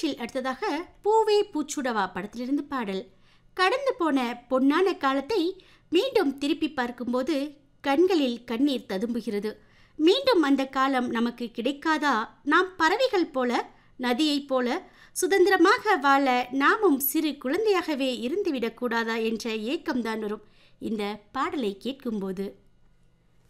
நிகழ்ச்சியில் அடுத்ததாக பூவே பூச்சுடவா படத்திலிருந்து பாடல். கடந்து போன பொன்னான காலத்தை மீண்டும் திருப்பி பார்க்கும்போது கண்களில் கண்ணீர் ததும்புகிறது. மீண்டும் அந்த காலம் நமக்கு கிடைக்காதா? நாம் பறவைகள் போல, நதியைப் போல சுதந்திரமாக வாழ நாமும் சிறு குழந்தையாகவே இருந்துவிடக்கூடாதா என்ற ஏக்கம்தான் வரும் இந்த பாடலை கேட்கும்போது.